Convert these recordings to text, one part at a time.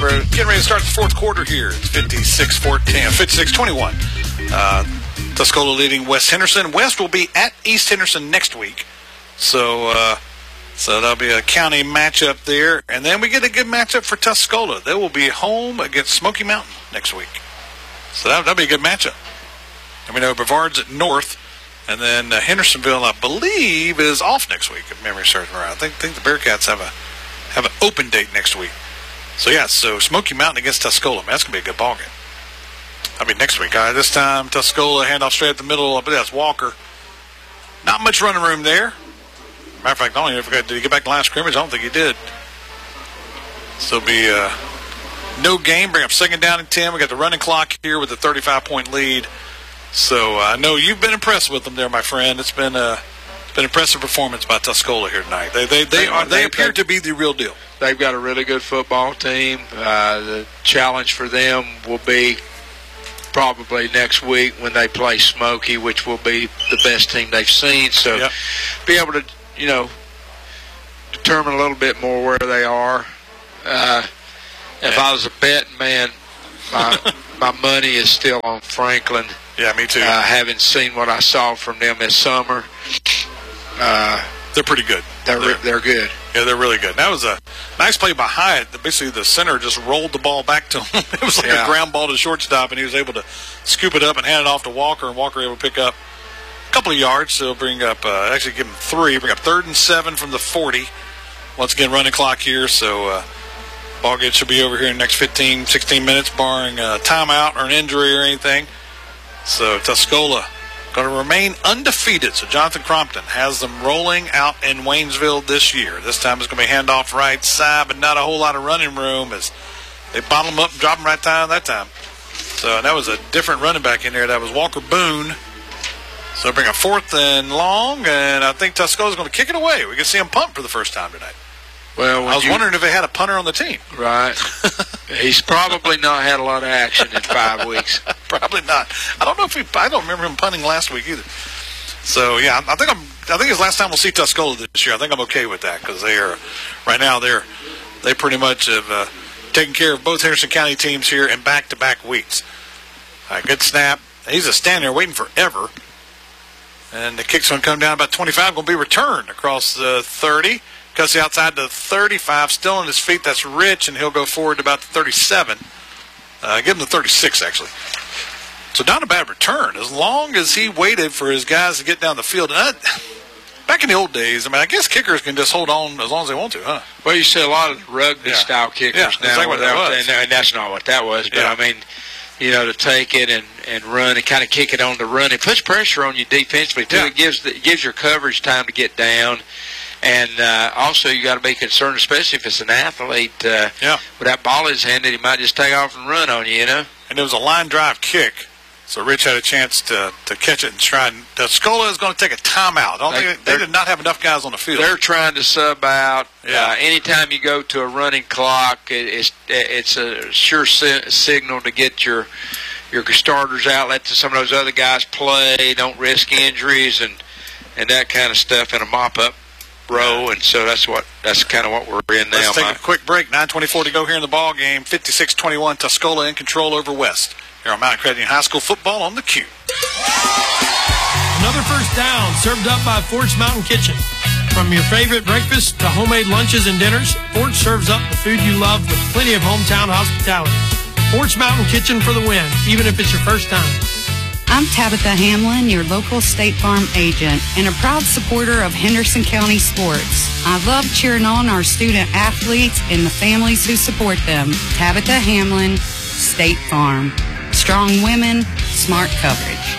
we're getting ready to start the fourth quarter here. It's 56-21. Tuscola leading West Henderson. West will be at East Henderson next week. So that'll be a county matchup there. And then we get a good matchup for Tuscola. They will be home against Smoky Mountain next week. So that'll be a good matchup. And we know Brevard's at North. And then Hendersonville, I believe, is off next week, if memory serves me right. I think the Bearcats have an open date next week. So Smoky Mountain against Tuscola. Man, that's going to be a good ballgame. I mean, next week. This time, Tuscola, handoff straight at the middle. I believe that's Walker. Not much running room there. Matter of fact, I don't even forget, did he get back to the line of scrimmage? I don't think he did. So it'll be no game. Bring up second down and 10. We got the running clock here with a 35-point lead. So I know you've been impressed with them there, my friend. It's been an impressive performance by Tuscola here tonight. They appear to be the real deal. They've got a really good football team. The challenge for them will be probably next week when they play Smoky, which will be the best team they've seen. So be able to, determine a little bit more where they are. If I was a betting man, my money is still on Franklin. Yeah, me too. Having seen what I saw from them this summer, they're pretty good. They're good. Yeah, they're really good. That was a nice play by Hyatt. Basically, the center just rolled the ball back to him. It was like a ground ball to shortstop, and he was able to scoop it up and hand it off to Walker, and Walker able to pick up a couple of yards. So he'll bring up, actually give him 3. Bring up 3rd and 7 from the 40. Once again, running clock here, so ball game should be over here in the next 15, 16 minutes, barring a timeout or an injury or anything. So Tuscola going to remain undefeated. So Jonathan Crompton has them rolling out in Waynesville this year. This time it's going to be handoff right side, but not a whole lot of running room as they bottle them up and drop them right down that time. So that was a different running back in there. That was Walker Boone. So bring a 4th and long, and I think Tuscola's going to kick it away. We can see him punt for the first time tonight. Well, I was wondering if they had a punter on the team. Right. He's probably not had a lot of action in 5 weeks. Probably not. I don't know I don't remember him punting last week either. So yeah, I think it's last time we'll see Tuscola this year. I think I'm okay with that because they are right now they pretty much have taken care of both Henderson County teams here in back-to-back weeks. Good snap. He's just standing there waiting forever. And the kick's going to come down about 25, going to be returned across the 30. Cuts the outside to 35, still on his feet. That's Rich, and he'll go forward to about the 37. Give him the 36, actually. So not a bad return, as long as he waited for his guys to get down the field. And back in the old days, I guess kickers can just hold on as long as they want to, huh? Well, you see a lot of rugby-style kickers now. Exactly what that was. And that's not what that was, but to take it and run and kind of kick it on the run. It puts pressure on you defensively, too. It gives your coverage time to get down. And also, you got to be concerned, especially if it's an athlete. With that ball in his hand, that he might just take off and run on you, And it was a line drive kick, so Rich had a chance to catch it and try. Tuscola is going to take a timeout. They did not have enough guys on the field. They're trying to sub out. Anytime you go to a running clock, it's a sure signal to get your starters out. Let some of those other guys play. Don't risk injuries and that kind of stuff in a mop-up row, and so that's kind of what we're in now. Let's take a quick break. 9:24 to go here in the ball game. 56-21, Tuscola in control over West. Here on Mount Credit High School football on the Q. Another first down served up by Fort's Mountain Kitchen. From your favorite breakfast to homemade lunches and dinners, Fort serves up the food you love with plenty of hometown hospitality. Fort's Mountain Kitchen for the win, even if it's your first time. I'm Tabitha Hamlin, your local State Farm agent and a proud supporter of Henderson County sports. I love cheering on our student athletes and the families who support them. Tabitha Hamlin, State Farm. Strong women, smart coverage.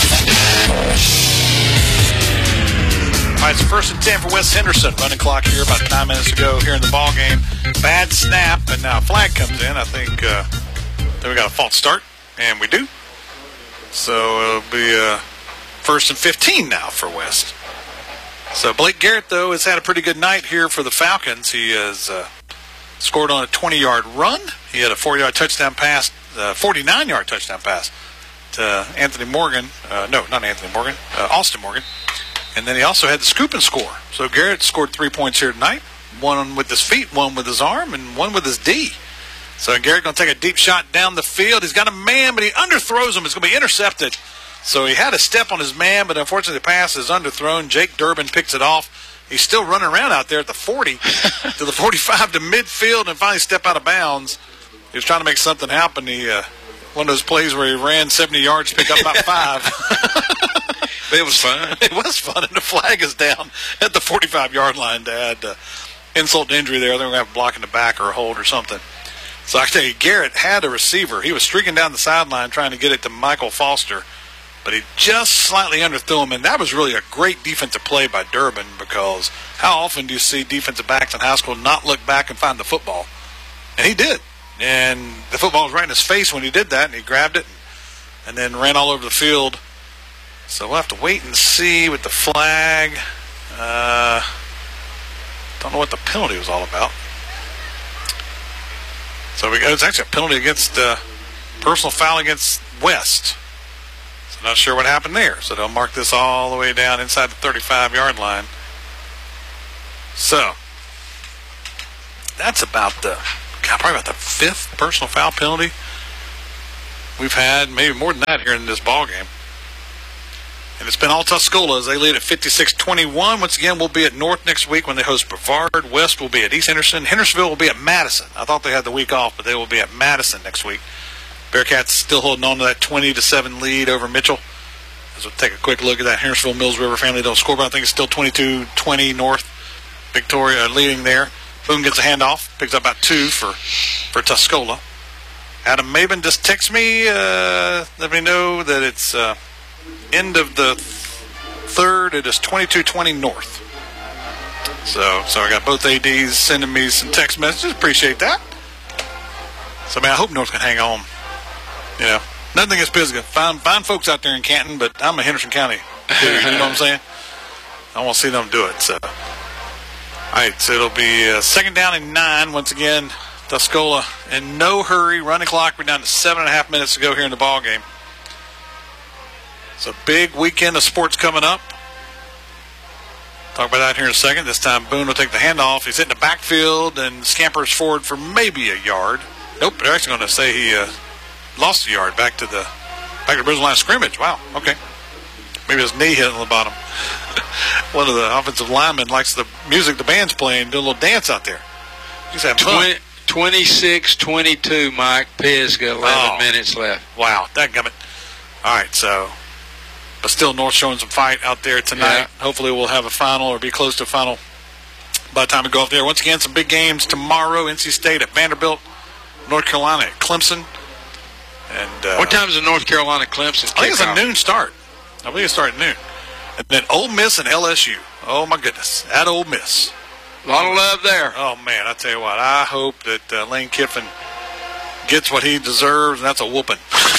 All right, it's 1st and 10 for West Henderson. Running clock here about 9 minutes ago here in the ball game. Bad snap, and now a flag comes in. I think then we got a false start, and we do. So it'll be 1st and 15 now for West. So Blake Garrett, though, has had a pretty good night here for the Falcons. He has scored on a 20-yard run. He had a 40-yard touchdown pass, 49-yard touchdown pass to Anthony Morgan. No, not Anthony Morgan, Austin Morgan. And then he also had the scoop and score. So Garrett scored 3 points here tonight. One with his feet, one with his arm, and one with his D. So Garrett going to take a deep shot down the field. He's got a man, but he underthrows him. It's going to be intercepted. So he had a step on his man, but unfortunately the pass is underthrown. Jake Durbin picks it off. He's still running around out there at the 40 to the 45 to midfield and finally step out of bounds. He was trying to make something happen. He one of those plays where he ran 70 yards to pick up about 5. It was fun. It was fun, and the flag is down at the 45-yard line to add insult to injury there. They're going to have a block in the back or a hold or something. So I tell you, Garrett had a receiver. He was streaking down the sideline trying to get it to Michael Foster, but he just slightly underthrew him, and that was really a great defensive play by Durbin, because how often do you see defensive backs in high school not look back and find the football? And he did. And the football was right in his face when he did that, and he grabbed it and then ran all over the field. So we'll have to wait and see with the flag. Don't know what the penalty was all about. So it's actually a penalty against personal foul against West. So not sure what happened there. So they'll mark this all the way down inside the 35-yard line. So that's probably about the 5th personal foul penalty we've had, maybe more than that here in this ball game. And it's been all Tuscola as they lead at 56-21. Once again, we'll be at North next week when they host Brevard. West will be at East Henderson. Hendersonville will be at Madison. I thought they had the week off, but they will be at Madison next week. Bearcats still holding on to that 20-7 lead over Mitchell. As we'll take a quick look at that Hendersonville Mills River family. Don't score, but I think it's still 22-20 North. Victoria leading there. Boone gets a handoff. Picks up about 2 for Tuscola. Adam Maben just texts me. Let me know that it's end of the 3rd. It is 22-20 North. So I got both ADs sending me some text messages. Appreciate that. So, man, I hope North can hang on. You know, nothing against Pisgah. Fine folks out there in Canton, but I'm a Henderson County dude. You know what I'm saying? I want to see them do it. So, all right, so it'll be second down and 9. Once again, Tuscola in no hurry. Running clock. We're down to 7.5 minutes to go here in the ball game. It's a big weekend of sports coming up. Talk about that here in a second. This time Boone will take the handoff. He's hitting the backfield and scampers forward for maybe a yard. Nope, they're actually going to say he lost a yard back to the Brisbane line of scrimmage. Wow, okay. Maybe his knee hit on the bottom. One of the offensive linemen likes the music the band's playing, do a little dance out there. He's having fun. 26-22, Mike. Pisgah, 11 minutes left. Wow, dadgummit. All right, so... But still, North showing some fight out there tonight. Yeah. Hopefully we'll have a final or be close to a final by the time we go off there. Once again, some big games tomorrow. NC State at Vanderbilt. North Carolina at Clemson. And what time is the North Carolina Clemson kick I think it's off? a noon start. I believe it starts at noon. And then Ole Miss and LSU. Oh, my goodness. At Ole Miss. A lot of love there. Oh, man, I tell you what. I hope that Lane Kiffin gets what he deserves, and that's a whooping.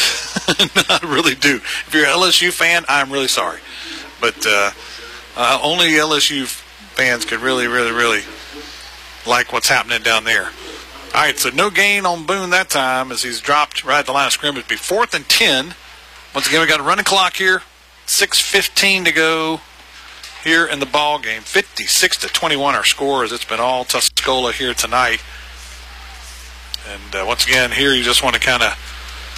I really do. If you're an LSU fan, I'm really sorry. But only LSU fans could really, really, really like what's happening down there. All right, so no gain on Boone that time as he's dropped right at the line of scrimmage. It'll be 4th and 10. Once again, we got a running clock here. 6:15 to go here in the ball game. 56-21 our score, as it's been all Tuscola here tonight. And once again, here you just want to kind of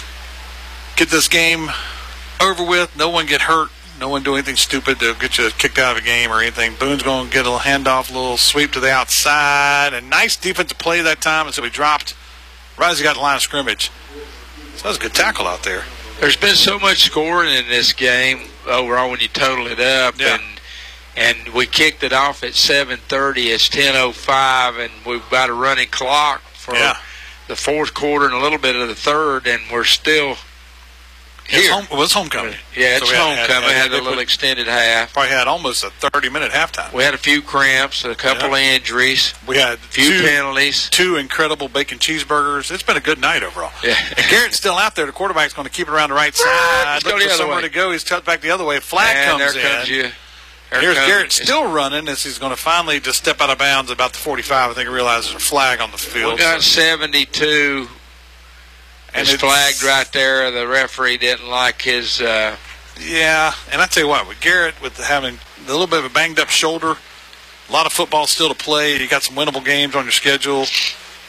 get this game over with. No one get hurt. No one do anything stupid to get you kicked out of a game or anything. Boone's going to get a little handoff, a little sweep to the outside. A nice defensive play that time, and so he dropped right as he got the line of scrimmage. So that was a good tackle out there. There's been so much scoring in this game overall when you total it up. Yeah. And we kicked it off at 7:30. It's 10:05, and we've got a running clock for the fourth quarter and a little bit of the third, and we're still here. It was homecoming. Yeah, it's homecoming. Had a little extended half. Probably had almost a 30-minute halftime. We had a few cramps, a couple of injuries. We had a few penalties. 2 incredible bacon cheeseburgers. It's been a good night overall. Yeah. And Garrett's still out there. The quarterback's going to keep it around the right side. Looking for somewhere to go. He's tucked back the other way. Flag comes there comes in. Here's Garrett still running as he's going to finally just step out of bounds about the 45. I think he realizes there's a flag on the field. We got 72. And it's flagged right there. The referee didn't like his... Yeah, and I tell you what, with Garrett, with having a little bit of a banged-up shoulder, a lot of football still to play. You got some winnable games on your schedule.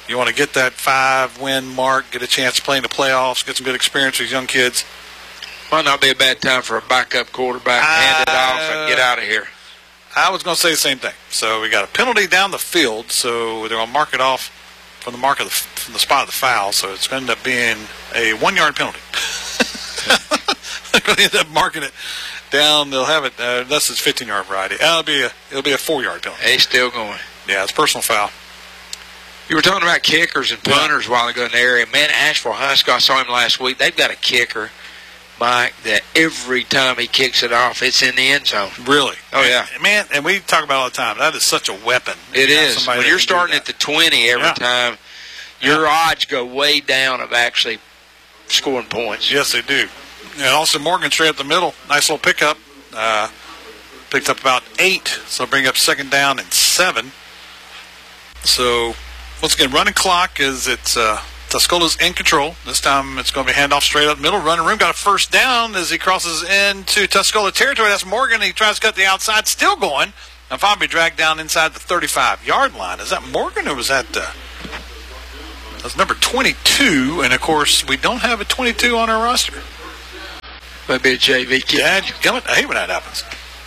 You want to get that 5-win mark, get a chance to play in the playoffs, get some good experience with these young kids. Might not be a bad time for a backup quarterback to hand it off and get out of here. I was going to say the same thing. So we got a penalty down the field, so they're going to mark it off from the spot of the foul. So it's going to end up being a 1-yard penalty. They're going to end up marking it down. They'll have it unless it's 15-yard variety. It'll be a 4-yard penalty. He's still going. Yeah, it's a personal foul. You were talking about kickers and punters a while ago in the area. Man, Asheville High School, I saw him last week. They've got a kicker, Mike, that every time he kicks it off, it's in the end zone. Really? Oh, yeah. Man, and we talk about it all the time. That is such a weapon. It is. When you're starting at the 20 every time, your odds go way down of actually scoring points. Yes, they do. And also Morgan straight up the middle. Nice little pickup. Picked up about 8, so bring up 2nd down and 7. So, once again, running clock is Tuscola's in control. This time it's going to be handoff straight up the middle. Running room got a 1st down as he crosses into Tuscola territory. That's Morgan. He tries to cut the outside, still going. And finally dragged down inside the 35-yard line. Is that Morgan or was that that's number 22? And, of course, we don't have a 22 on our roster. Might be a JV kid. I hate when that happens.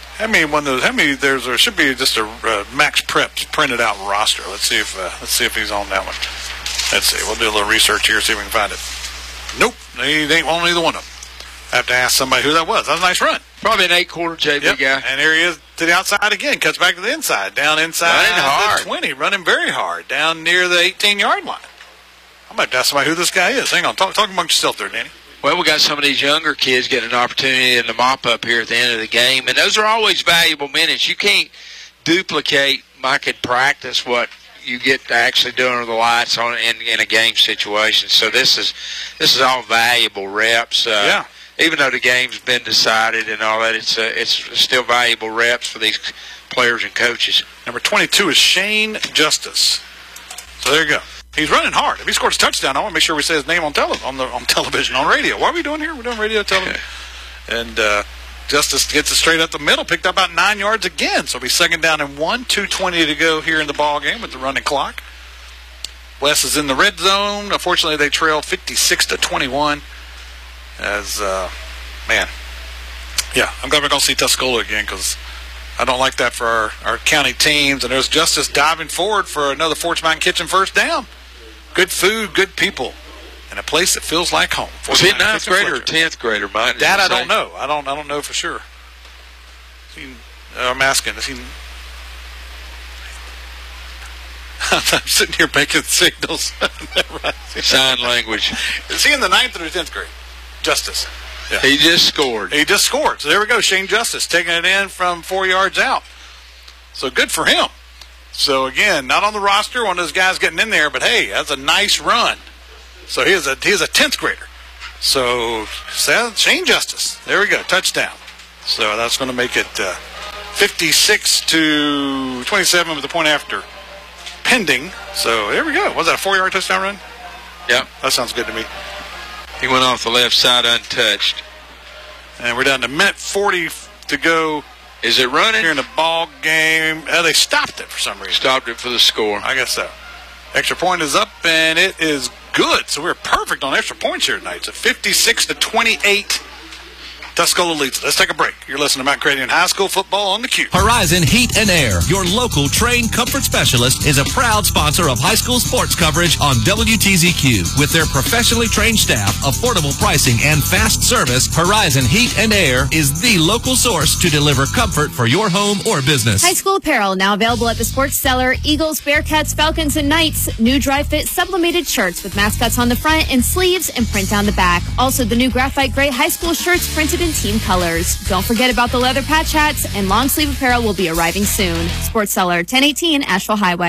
There should be just a Max Preps printed out roster. Let's see if he's on that one. Let's see. We'll do a little research here, see if we can find it. Nope, he ain't on either one of them. I have to ask somebody who that was. That was a nice run. Probably an 8-quarter JV guy. And here he is to the outside again. Cuts back to the inside. Down inside the 20. Running very hard. Down near the 18-yard line. I'm about to ask somebody who this guy is. Hang on. Talk amongst yourself there, Danny. Well, we got some of these younger kids getting an opportunity in the mop-up here at the end of the game, and those are always valuable minutes. You can't duplicate, Mike, in practice what you get to actually do under the lights in a game situation. So this is all valuable reps. Even though the game's been decided and all that, it's still valuable reps for these players and coaches. Number 22 is Shane Justice. So there you go. He's running hard. If he scores a touchdown, I want to make sure we say his name on television, on radio. What are we doing here? We're doing radio, television. And Justice gets it straight up the middle, picked up about 9 yards again. So it'll be 2nd down and 1, 2:20 to go here in the ball game with the running clock. West is in the red zone. Unfortunately, they trail 56-21. As I'm glad we're going to see Tuscola again because I don't like that for our county teams. And there's Justice diving forward for another Forts Mountain Kitchen 1st down. Good food, good people, and a place that feels like home. Was he 9th grader or 10th grader, Mike? That I don't know. I don't know for sure. I'm asking. Is he? I'm sitting here making signals. Sign language. Is he in the 9th or 10th grade? Justice. Yeah. He just scored. So there we go. Shane Justice taking it in from 4 yards out. So good for him. So, again, not on the roster, one of those guys getting in there, but, hey, that's a nice run. So he is a 10th grader. So Shane Justice. There we go. Touchdown. So that's going to make it 56-27 with the point after pending. So there we go. Was that a 4-yard touchdown run? Yep. That sounds good to me. He went off the left side untouched. And we're down to minute 40 to go. Is it running? Here in the ball game. They stopped it for some reason. Stopped it for the score. I guess so. Extra point is up, and it is good. So we're perfect on extra points here tonight. So 56-28. Tuscola leads. Let's take a break. You're listening to Mount Cranian High School football on the Cube. Horizon Heat and Air, your local trained comfort specialist, is a proud sponsor of high school sports coverage on WTZQ. With their professionally trained staff, affordable pricing, and fast service, Horizon Heat and Air is the local source to deliver comfort for your home or business. High school apparel now available at the Sports Cellar. Eagles, Bearcats, Falcons, and Knights. New dry fit sublimated shirts with mascots on the front and sleeves and print down the back. Also, the new graphite gray high school shirts printed in team colors. Don't forget about the leather patch hats, and long sleeve apparel will be arriving soon. Sports Cellar, 1018 Asheville Highway.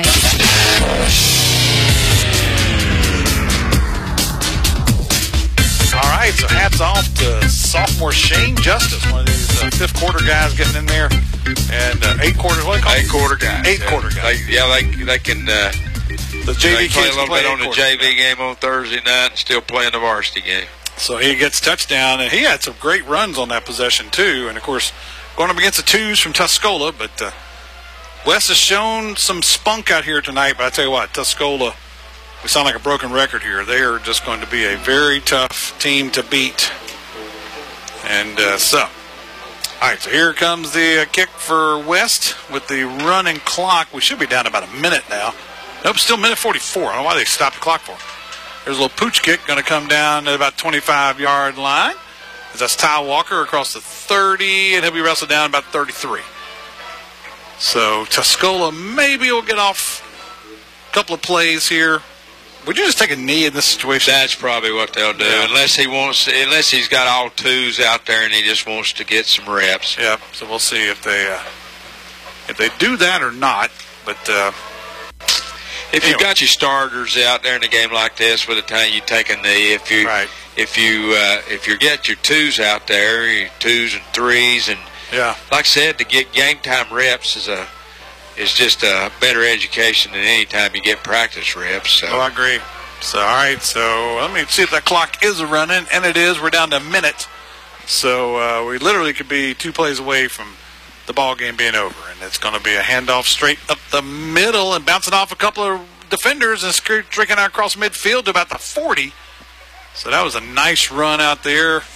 All right, so hats off to sophomore Shane Justice, one of these fifth quarter guys getting in there, and 8 quarter. What do they call them? 8 quarter guys. 8 quarter guys. They can. The JV they play a little bit on the JV game on Thursday night and still play in the varsity game. So he gets touchdown, and he had some great runs on that possession too. And of course, going up against the twos from Tuscola, but Wes has shown some spunk out here tonight. But I tell you what, Tuscola we sound like a broken record here. They are just going to be a very tough team to beat. And all right, so here comes the kick for West with the running clock. We should be down about a minute now. Nope, still minute 44. I don't know why they stopped the clock for. There's a little pooch kick going to come down at about 25-yard line. That's Ty Walker across the 30, and he'll be wrestled down about 33. So Tuscola maybe will get off a couple of plays here. Would you just take a knee in this situation? That's probably what they'll do, unless he's got all twos out there and he just wants to get some reps. Yeah. So we'll see if they do that or not. But if you've got your starters out there in a game like this, by the time you take a knee, if you get your twos out there, your twos and threes, and like I said, to get game time reps is just a better education than any time you get practice reps. So. Oh, I agree. So, all right, so let me see if that clock is running, and it is. We're down to a minute. So we literally could be 2 plays away from the ball game being over, and it's going to be a handoff straight up the middle and bouncing off a couple of defenders and streaking out across midfield to about the 40. So that was a nice run out there